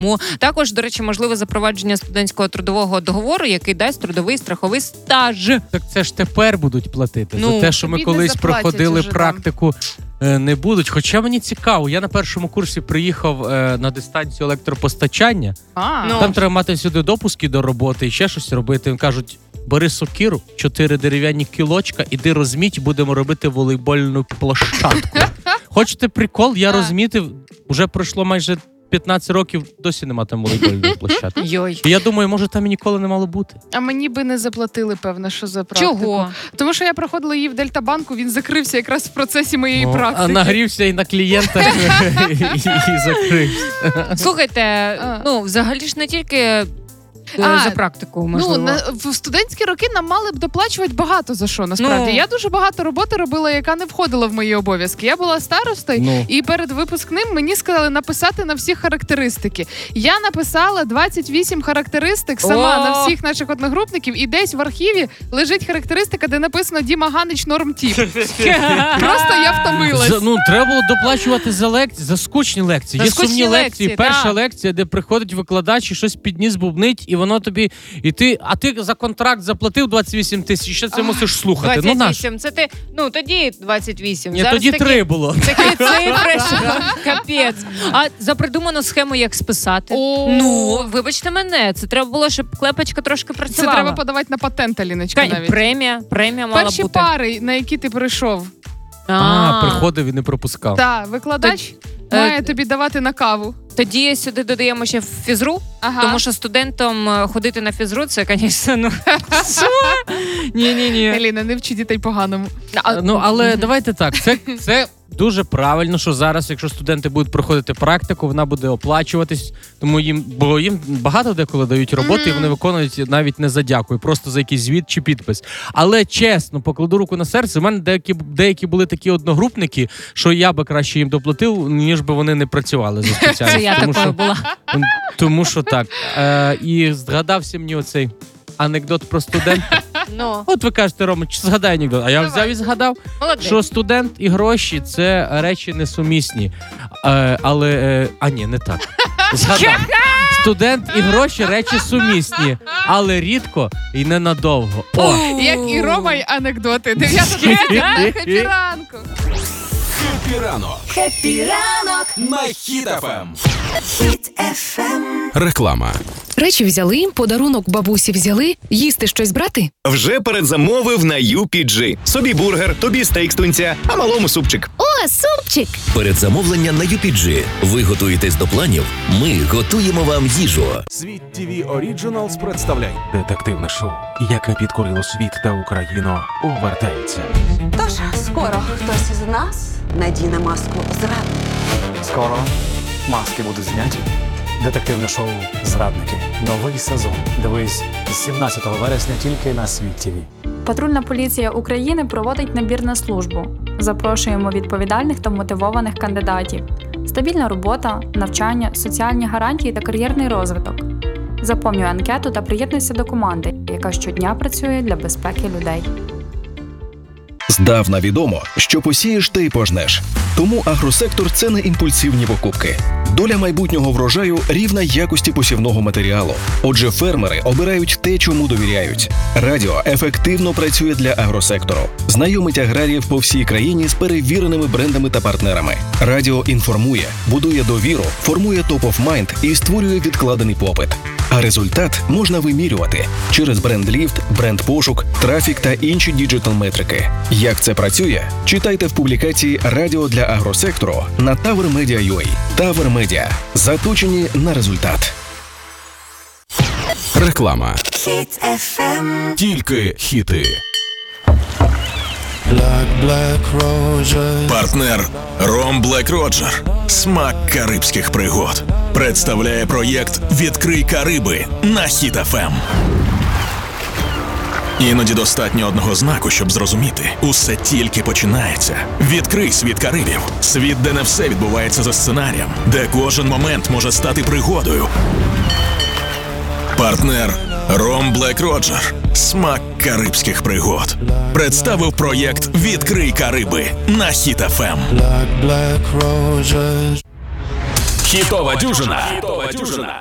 Також, до речі, можливе запровадження студентського трудового договору, який дасть трудовий страховий стаж. Так це ж тепер будуть платити. Ну, за те, що ми колись проходили уже, практику, не будуть. Хоча мені цікаво, я на першому курсі приїхав на дистанцію електропостачання. Там треба мати сюди допуски до роботи і ще щось робити. Їм кажуть, бери сокиру, 4 дерев'яні кілочка, іди розміть, будемо робити волейбольну площадку. Хочете прикол? Я розмітив, вже пройшло майже 15 років, досі нема там волейбольної площадки. Йой. І я думаю, може там і ніколи не мало бути. А мені би не заплатили, певно, що за практику. Чого? Тому що я проходила її в Дельтабанку, він закрився якраз в процесі моєї практики. А нагрівся і на клієнтах, і закрився. Слухайте, взагалі ж не тільки за практику, можливо. В студентські роки нам мали б доплачувати багато за що, насправді. Я дуже багато роботи робила, яка не входила в мої обов'язки. Я була старостою, і перед випускним мені сказали написати на всі характеристики. Я написала 28 характеристик сама на всіх наших одногрупників, і десь в архіві лежить характеристика, де написано Діма Ганич норм-тіп. Просто я втомилась. Треба було доплачувати за скучні лекції. Є сумні лекції. Перша лекція, де приходить викладач і щось підніс, бубнить, і воно тобі, а ти за контракт заплатив 28 тисяч, і ще це мусиш слухати. 28, це ти, тоді 28. Ні, тоді 3 було. Такі цифри, капець. А за придуману схему, як списати? Вибачте мене, це треба було, щоб клепочка трошки працювала. Це треба подавати на патент, Аліночка, навіть. Премія мала бути. Перші пари, на які ти прийшов. Приходив і не пропускав. Так, викладач має тобі давати на каву. Тоді сюди додаємо ще фізру, тому що студентам ходити на фізру, це, звісно, Ні. Еліна, не вчи дітей поганому. Але давайте так, це дуже правильно, що зараз, якщо студенти будуть проходити практику, вона буде оплачуватись, бо їм багато деколи дають роботи, і вони виконують навіть не за дякую, просто за якийсь звіт чи підпис. Але чесно, покладу руку на серце, в мене деякі були такі одногрупники, що я би краще їм доплатив, ніж би вони не працювали за спеціальністю. Це я такою була. Тому що так. І згадався мені оцей анекдот про студента. От ви кажете, Рома, згадай анекдот. А я взяв і згадав, що студент і гроші – це речі несумісні. Ні, не так. Згадав. Студент і гроші – речі сумісні, але рідко і ненадовго. Як і Рома, й анекдоти. 9:30 Хеппі ранку. Хеппі ранок на Хіт ФМ. Хіт ФМ. Реклама. Речі взяли, подарунок бабусі взяли, їсти щось брати? Вже передзамовив на UPG. Собі бургер, тобі стейк з тунця, а малому супчик. О, супчик! Передзамовлення на UPG. Ви готуєтесь до планів, ми готуємо вам їжу. Світ ТВ Оріджиналс представляє детективне шоу, яке підкорило світ та Україну, повертається. Тож, скоро хтось із нас надіне маску зрадника. Скоро маски будуть зняті. Детективне шоу «Зрадники». Новий сезон. Дивись з 17 вересня тільки на Світ ТВ. Патрульна поліція України проводить набір на службу. Запрошуємо відповідальних та мотивованих кандидатів. Стабільна робота, навчання, соціальні гарантії та кар'єрний розвиток. Заповнюй анкету та приєднуйся до команди, яка щодня працює для безпеки людей. Здавна відомо, що посієш, те й пожнеш. Тому агросектор – це не імпульсивні покупки. Доля майбутнього врожаю рівна якості посівного матеріалу. Отже, фермери обирають те, чому довіряють. Радіо ефективно працює для агросектору. Знайомить аграріїв по всій країні з перевіреними брендами та партнерами. Радіо інформує, будує довіру, формує топ-оф-майнд і створює відкладений попит. А результат можна вимірювати через бренд-ліфт, бренд-пошук, трафік та інші діджитал-метрики. Як це працює? Читайте в публікації «Радіо для агросектору» на TowerMedia.ua. TowerMedia. Заточені на результат. Реклама. Хіт ФМ. Тільки хіти. Партнер Ром Блек Роджер. Смак карибських пригод. Представляє проєкт «Відкрий Кариби» на Хіт ФМ. Іноді достатньо одного знаку, щоб зрозуміти. Усе тільки починається. Відкрий світ Карибів. Світ, де не все відбувається за сценарієм. Де кожен момент може стати пригодою. Партнер Ром Блек Роджер. Смак карибських пригод. Представив проєкт «Відкрий Кариби» на Хіт ФМ. Хітова дюжина.